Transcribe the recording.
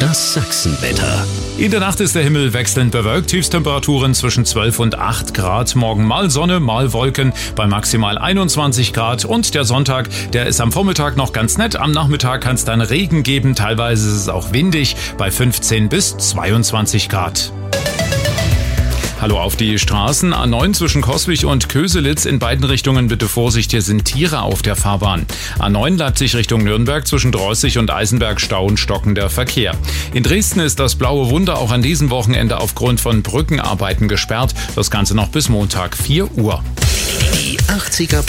Das Sachsenwetter. In der Nacht ist der Himmel wechselnd bewölkt, Tiefstemperaturen zwischen 12 und 8 Grad. Morgen mal Sonne, mal Wolken bei maximal 21 Grad. Und der Sonntag, der ist am Vormittag noch ganz nett. Am Nachmittag kann es dann Regen geben, teilweise ist es auch windig bei 15 bis 22 Grad. Hallo auf die Straßen. A9 zwischen Coswig und Köselitz. In beiden Richtungen bitte Vorsicht, hier sind Tiere auf der Fahrbahn. A9 Leipzig Richtung Nürnberg zwischen Dreußig und Eisenberg Stau und stockender Verkehr. In Dresden ist das Blaue Wunder auch an diesem Wochenende aufgrund von Brückenarbeiten gesperrt. Das Ganze noch bis Montag 4 Uhr. Die 80er